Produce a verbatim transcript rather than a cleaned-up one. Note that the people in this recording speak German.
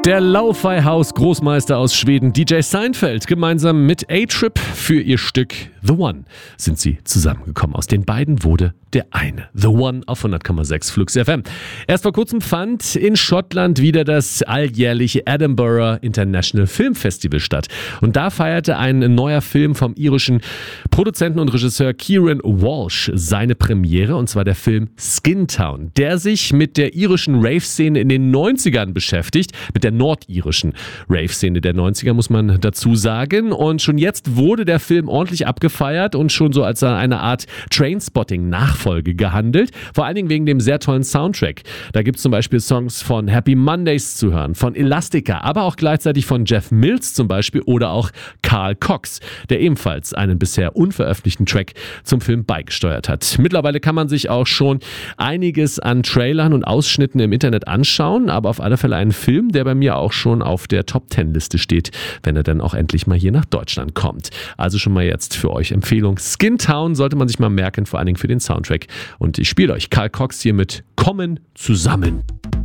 Der Lo-Fi-House-Großmeister aus Schweden, D J Seinfeld, gemeinsam mit A-Trip für ihr Stück The One sind sie zusammengekommen. Aus den beiden wurde der eine. The One auf hundert Komma sechs Flux F M. Erst vor kurzem fand in Schottland wieder das alljährliche Edinburgh International Film Festival statt. Und da feierte ein neuer Film vom irischen Produzenten und Regisseur Kieran Walsh seine Premiere, und zwar der Film Skin Town, der sich mit der irischen Rave-Szene in den neunzigern beschäftigt, mit der nordirischen Rave-Szene der neunziger, muss man dazu sagen. Und schon jetzt wurde der Film ordentlich abgefeiert und schon so als eine Art Trainspotting-Nachfolge gehandelt. Vor allen Dingen wegen dem sehr tollen Soundtrack. Da gibt es zum Beispiel Songs von Happy Mondays zu hören, von Elastica, aber auch gleichzeitig von Jeff Mills zum Beispiel oder auch Carl Cox, der ebenfalls einen bisher unveröffentlichten Track zum Film beigesteuert hat. Mittlerweile kann man sich auch schon einiges an Trailern und Ausschnitten im Internet anschauen, aber auf alle Fälle ein Film, der bei mir auch schon auf der Top zehn Liste steht, wenn er dann auch endlich mal hier nach Deutschland kommt. Also schon mal jetzt für euch Empfehlung. Skin Town sollte man sich mal merken, vor allen Dingen für den Soundtrack. Und ich spiele euch Carl Cox hier mit Kommen zusammen.